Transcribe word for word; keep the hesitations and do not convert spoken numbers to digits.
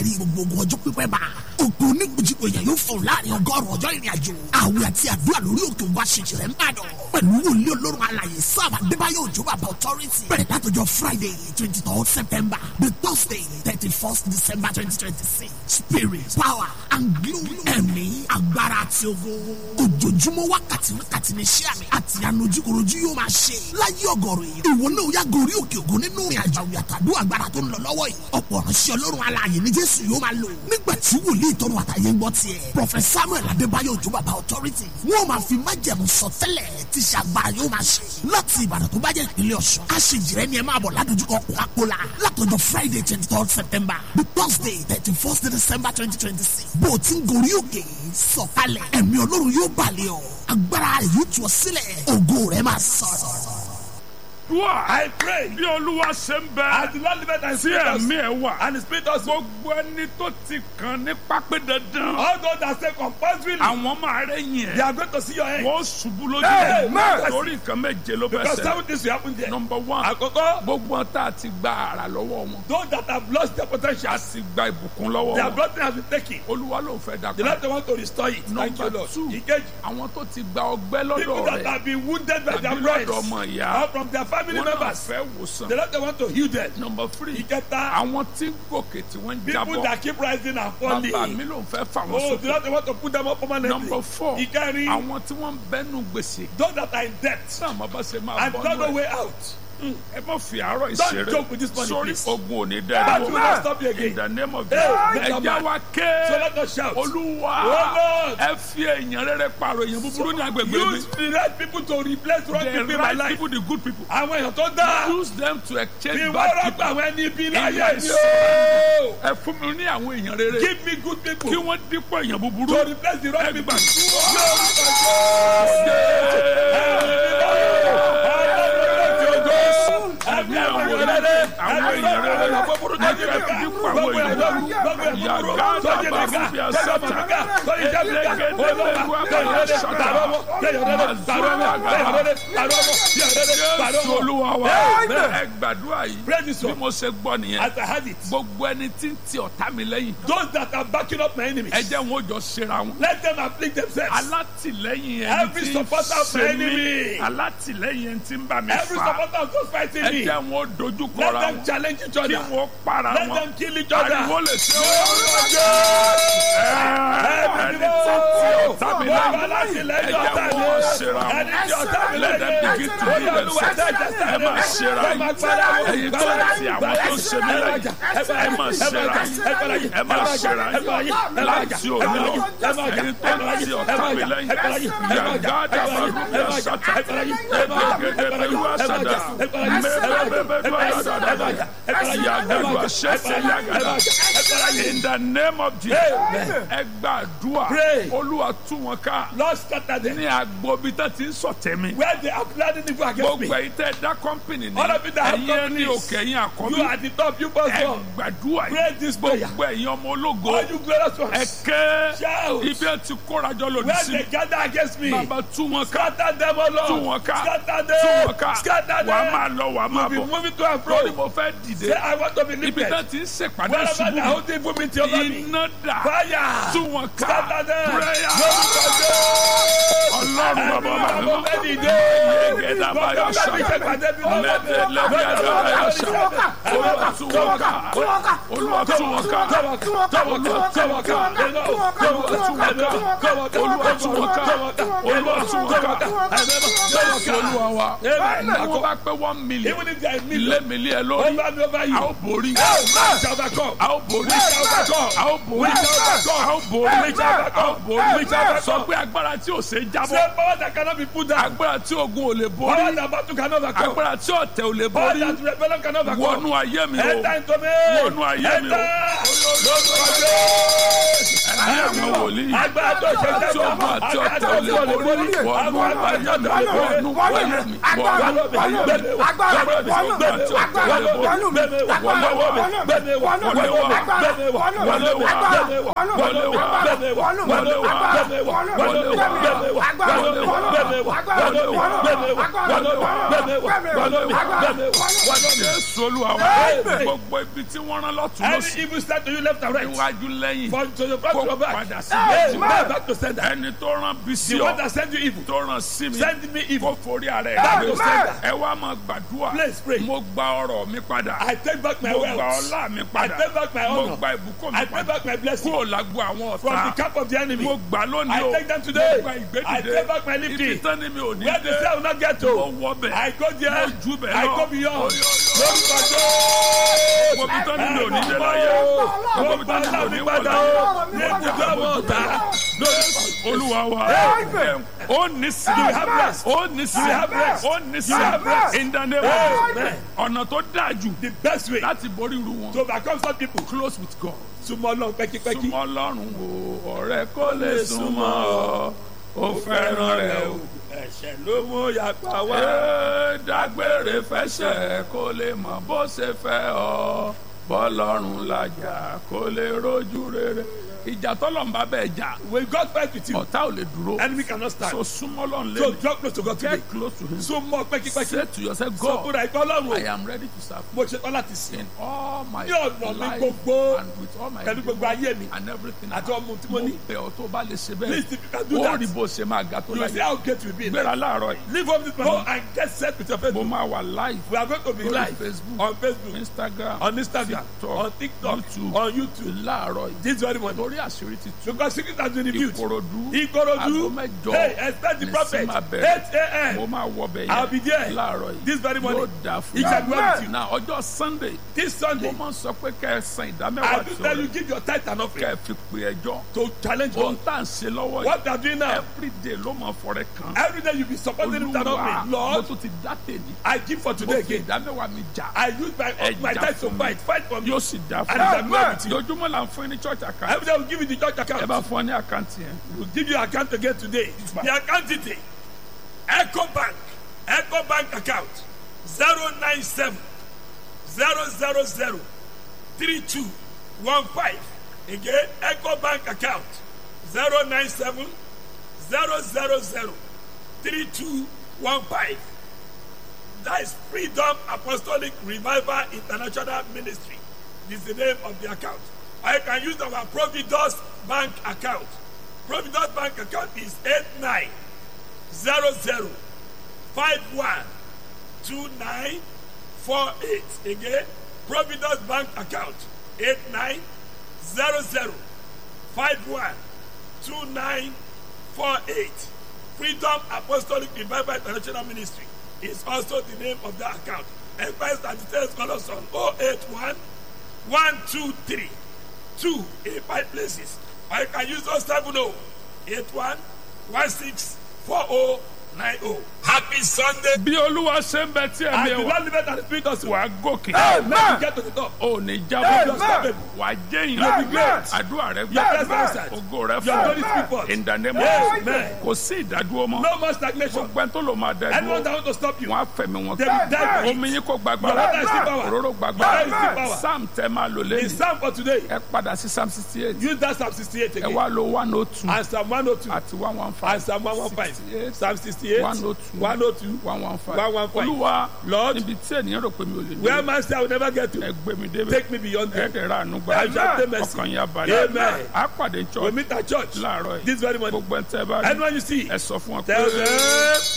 tẹ̀rí gbogbo ogun ọjọ́ pípẹ́ bá. Ògo onígbòjìgbò yẹn yóò fún láàrin ọgọ́rùn-ún ọjọ́ ìrìn àjò. Àwẹ̀ àti àdúrà lórí òkè ògùn àṣejì rẹ̀ ń bàdàn. Pẹ̀lú wòlíì Ọlọ́run alààyè Sáàmù Adébáyọ̀ Òjó bàbá authority. Bẹ̀rẹ̀ látọjọ́ Friday twenty third September the Thursday thirty first December twenty twenty six. Spirit, power and glory. Ẹ̀mí agbára àti ògo. Ojoojúmọ́ wákàtí wákàtí ní iṣẹ́ àmì àti ànójúkorojú yóò máa ṣe. Láyé ọgọ́rùn yìí. Ìwọ náà yá gorí òkè ògo nínú ìrìn àjò àwẹ̀ àtàdúrà agbára tó ń lọ lọ́wọ́ yìí. Ọ̀pọ̀ ìránṣẹ́ Ọlọ́run alààyè ní Jésù yóò máa lò. Nígbà tí wòlíì tọrọ àtàyè ń gbọ́ tiẹ̀. Prọfẹ̀t Samuel Adébáyọ̀ Òjó bàbá authority. Wọ́n máa fi májẹ̀mú sọtẹ́lẹ̀ tí iṣẹ́ agbára yóò máa ṣe. Láti Ìbàdàn tó bá jẹ́ ìpínlẹ̀ Ọ̀ṣun. Aṣèjìrẹ́ ni ẹ máa bọ̀ ládojúkọ Coca-Cola. Látọjọ́ Friday twenty third September the Thursday thirty first December twenty twenty six. Bó o ti ń gorí òkè sọ̀kalẹ̀. Ẹ̀mí Ọlọ́run yóò balẹ̀ ọ́. Agbára rẹ̀ yóò tú ọ sílẹ̀. Ògo rẹ̀ máa sọ̀rọ̀. I pray. Bí Olúwa ṣe ń bẹ. As the Lord liveth and sí spirit us. ẹ̀mí ẹ̀ wà. And the spirit us. Gbogbo ẹni tó ti kàn ní pápẹ́ dandan. All those that say compulsorily. Àwọn máa rẹ̀ yẹn. They are going to see your end. Wọ́n ṣubú lójú Hey, ẹ̀. man. Torí nǹkan méje ló bẹ́ Because sẹ́. seven things will happen there. Number one. Àkọ́kọ́. Gbogbo ọ̀tá ti gba àrà lọ́wọ́ wọn. Those that have lost their potential. A sì gba ìbùkún lọ́wọ́ Their wọn. blessing has been taken. Olúwa ló ń fẹ́ dàgbà. The Lord they want to restore it. Thank you, Number Lord. two. Ìkejì. Àwọn tó ti gba ọgbẹ́ People lọ́dọ̀ that rẹ̀. have been wounded by their Tàbí friends. lọ́dọ̀ ọmọ ìyá. Or from their family Wọ́n náà members. fẹ́ wòsàn. The Lord they want to heal them. Number three. Ìkẹta. Àwọn tí ń gòkè tí wọ́n ń People jábọ́. that keep rising and falling. Bàbá mi ló ń fẹ́ fà wọ́n Oh, the sókè. Lord they want to put them up permanently. Number four. Ìkẹrin. Àwọn tí wọ́n ń bẹ́nu gbèsè. Those that are in debt. Sáà máa bá ṣe máa And bọ́ don't know nù ẹ̀. way out. Ẹ má fi àárọ̀ Don't ìṣeré. joke with this money, Sórí please. ogun ò ní That dẹ́ will dúró. not stop you In again. the name of Hey, Jesus. make a Ẹja man. wa So ké. let us shout. Olúwa Oh, Lord. ẹ fi èèyàn rere pààrọ̀ èèyàn búburú ní agbègbè mi. Use the right people to replace wrong The people in my right life. people, the good people. Àwọn èèyàn tó dáa. Use them to exchange Ìwọ bad rọ́pò people. àwọn ẹni ibi In láyé my ni soul. o. Ẹ fún mi ní àwọn èèyàn rere. Give me good people Kí to wọ́n dípò èèyàn búburú. replace the wrong Ẹ people. gbàdúrà. Ẹ̀mí àwọn rere. Àwọn èèyàn rere. Ẹ fẹ́ dípò àwọn èèyàn búburú. Yàgá dàbà fúbi àṣàtà. Jésù Olúwa wa. Ẹ gbàdúrà yìí. Pray this Bí one. mo ṣe gbọ́ nìyẹn. As I had it. Gbogbo ẹni tí ń ti ọ̀tá mi lẹ́yìn. Those that are backing up my enemies. Ẹ jẹ́ wọn ó jọ ṣera wọn. Let them afflict themselves. Alátìlẹ́yìn ẹni Every tí ń supporter of my ṣe mí. enemy. Alátìlẹ́yìn ẹni tí ń bá mi Every fà. supporter of those fighting Ẹ me. jẹ́ wọn ó dojú Let kọra them wọn. challenge each Kí other. wọ́n para Let wọn. them kill each other. Ariwo lè ṣe Lord, ẹni tí ń ti ọ̀tá mi lẹ́yìn. Ẹ jẹ́ wọn ó ṣera wọn. Let them begin to do themselves. Ẹ máa ṣera yìí. Ẹ̀yin tó ń ti àwọn tó ṣe mí lẹ́yìn. Ẹ máa ṣera yìí. Ẹ máa ṣera yìí. Láti òní lọ. Ẹ̀yin tó ń ti ọ̀tá mi lẹ́yìn. Yàgá dàbà rúbi àṣàtà. Ẹgbẹ̀gẹ̀dẹ̀ lu àṣàdà. Mẹ́bẹ̀bẹ̀bẹ̀dù àṣàdà. Yàgàdù àṣẹ̀ṣẹ̀ yàgàdà. In the name of Jesus. Ẹ gbàdúrà. Olúwa tú wọn ká. Lord scatter them. Ní agbobi tó ti ń sọ̀tẹ̀ mi. Where they are planning evil against me. Gbogbo ẹ̀yin tẹ́ dá kọ́mpìnì ní. All of you that have Ẹ̀yin ẹni companies. òkè ẹ̀yin You àkọ́bí. are the top, you must Ẹ go. gbàdúrà Pray yìí. this prayer. Gbogbo ẹ̀yin ọmọ ológo. All you glorious ones. Ẹ ké. Shout. Ibi ẹ ti kórajọ lòdì Where sí they mi. gather against me. Bàbá tú wọn ká. Scatter them, O Lord. Tú wọn ká. Scatter Tú them. wọn ká. Scatter Wàá máa them. lọ wàá máa Be bọ̀. moving to and fro. Lórí mo fẹ́ dìde. Say, I want to be Ibi lifted. tó ti ń ṣèpàdé Wherever ṣubú the mi. holding movement over me. Iná dà. Fire. Tú wọn ká. Scatter them. Prayer. Lord, Ọlọ́run bàbá bàbá mi mọ́. Yẹ̀gẹ̀dà báyọ̀ ṣá. Lẹ́dẹ̀ lẹ́bí àdàbà yà ṣá. Olúwa tú wọn ká. Olúwa tú wọn ká. Olúwa tú wọn ká. Olúwa tú wọn ká. Olúwa tú wọn ká. Olúwa tú wọn ká. Jésù Olúwa wa. Ní wọ́n bá pé one million. Even if there is Ilé million mi lé ẹ lórí. over me over A you. ó borí. Shall overcome. A ó borí. A ó borí. A ó borí. A ó borí. Sọ pé agbára tí ò ṣe Say jábọ́. power that cannot be put down. Agbára tí ogun ò lè Power borí. that battle cannot overcome. Agbára tí ọ̀tẹ̀ ò lè Power borí. that rebellion cannot overcome. Wọnú ayé mi o. Enter into me. Wọnú ayé mi o. Enter. Ẹ̀mí àwọn wòlíì. wòlíì Agbára tó ṣe àti ọmọ àti ọ̀tẹ̀ ò lè borí wọnú ayé mi wọnú ayé mi wọnú ayé mi wọnú àti ọ̀tẹ̀ ò lè borí wọlé wá wọlé wá wọlé wá wọlé wá wọlé wá wọlé wá Jésù Olúwa wa gbogbo ibi tí wọ́n rán lọ́tún Any lọ́sí evil start to you left and right. iwájú lẹ́yìn From to the front to kó the back. padà sí Hey, méjì man, back to sender. ẹni tó rán bí sí The one ọ that sent you evil. tó rán sí mi Send me evil. kó forí ara ẹ̀ Back gbé. to sender. ẹ wá máa gbàdúrà Please pray. mo gba ọrọ̀ mi padà I take back my mo gba wealth. ọlá mi I padà take back my mo honor. gba ìbùkún mi I take padà back my blessing. kúrò lágbo àwọn From the ọ̀tá camp of the enemy. mo gbà lónìí I o take them mo today. gba I ìgbédìde take back my lifting. ibi tán ni mi ò ní Where the dé cell will not get to. mo wọ bẹ̀ I go there. mo jù bẹ̀ I lọ go beyond. Lórúkọ Jésù. mo bí tán ni mi ò ní dé láyé mo bí tán ni mi ò ní wọ láyé Olúwa wa ó ní sí ó ní sí ó ní sí in the name of Jesus ọ̀nà tó dáa jù The best way láti borí irú wọn to overcome some people. close with God Súnmọ́ Ọlọ́run pẹ́kípẹ́kí. súnmọ́ Ọlọ́run o ọ̀rẹ́ kó lè súnmọ́ ọ ó fẹ́ràn rẹ o Ẹ̀ṣẹ̀ ló mú yapa wá. Ẹ dágbére fẹsẹ̀ kó lè mọ bó ṣe fẹ́ ọ bọ́lọ́run làjà kó lè rójú rere ìjà tọ́lọ̀ ń bá bẹ́ẹ̀ jà When God fight with you, ọ̀tá ò lè dúró enemy cannot stand. so súnmọ́ Ọlọ́run So lẹ́nu draw close to God today. get close to him Súnmọ́ pẹ́kípẹ́kí. say to yourself Sọ God fúnra ẹ̀kọ́ Ọlọ́run I o. am ready to serve Mo ṣe tán láti sìn. in all my Ní ọ̀nà mi life gbogbo. and with all my Pẹ̀lú gbogbo ayé mi. and everything Àti ọmọ tí mo ní. bẹ̀ ọ́ tó bá lè ṣe Please, bẹ́ẹ̀ if you can do ó that, rí bó ṣe máa ga tó you will see láyé how great you will be. gbéra láàárọ̀ yìí Leave home this morning. Go and get set with your mo Facebook. máa wà live We are going to be lórí live Facebook on Facebook, Instagram on Instagram, TikTok, on TikTok, YouTube, on YouTube. láàárọ̀ yìí This very morning. lórí àṣírí ti tú Because secret has been revealed. Ìkòròdú Ìkòròdú. aago mẹ́jọ Hey, expect the ní prophet. sí máa bẹ̀rẹ̀. eight a.m. mo máa wọ bẹ̀ I'll be yẹn there. láàárọ̀ yìí This very morning. yóò dà fún It shall be well with you. na ọjọ́ Sunday This mo Sunday, máa ń sọ pé kẹ́ ẹ san ìdá I mẹ́wàá will tí tell o you rẹ̀ give your tithe and kẹ́ offering ẹ fi pe ẹjọ́ to challenge ohun God. tá à ń ṣe lọ́wọ́ yìí What they are doing now, everyday ló máa fọrẹ kan every day you be supporting him and Olúwa offering. mo Lord, tún ti dá tèmi I give for mo today fi again. ìdá mẹ́wàá mi jà I use my Ẹ my jà tithe to fún mi. fight, fight for me. yóò sì dá And fún it shall be well with mi you. lójúmọ́ là ń fún yín ní church account Every day we give you the church ẹ account. bá fún ọ ní àkáǹtì yẹn We'll give you account again today. The account detail. Echo Bank. Echo Bank account. zero nine seven zero zero zero three two one five. Again, Echo Bank account. zero nine seven zero zero zero three two one five. That is Freedom Apostolic Revival International Ministry. This is the name of the account. I can use our Providence Bank account. Providence Bank account is eight nine zero zero five one two nine four eight. Again, Providence Bank account eight nine zero zero five one two nine four eight. Freedom Apostolic Revival International Ministry is also the name of the account. Enquiries and details call us on oh eight one one two three two in five places. Or you can use oh seven oh eight one one six four oh nine oh. Happy Sunday. bí Olúwa ṣe ń bẹ tí And ẹ̀mí the ẹ wà Lord live and spirit us. wà á gòkè Amen. Get to the top. ò ní Amen. jábọ́ wà á jẹ́ You'll be ìyìn great. àdúrà rẹ Your gbà prayers are answered. ògo rẹ Your glory fún speak forth. in the name of Amen. Jesus kò sí ìdádúró mọ́ No more stagnation. gbogbo ẹni tó lò máa dá Anyone dúró that want to stop you, wọn á fẹ̀mí wọn they will die for it. omi yín kò Your gbàgbára water is still power. òróró Your water is gbàgbára still power. Psalm tẹ máa lò The lẹ́yìn psalm for today, ẹ padà sí Psalm sixty eight use that Psalm sixty-eight ẹ again. wá lo one oh two And Psalm one oh two. àti one one five And Psalm one one five. sixty-eight, Psalm sixty-eight. one oh two, one oh two. one one five one one five. Olúwa Lord, níbi tí ènìyàn rò pé mi ò lè where dé man say I will never get to, ẹ gbé mi débẹ̀ take me beyond there. ẹ̀ẹ́dẹ̀ rà ànú gbà I shall obtain mercy. ọkàn yà balẹ̀ Amen. á pàdé We church meet at church láàárọ̀ yìí this very morning. gbogbo ẹ̀ tẹ́ bá rí Anyone you see, ẹ sọ fún ọ tell pé. them.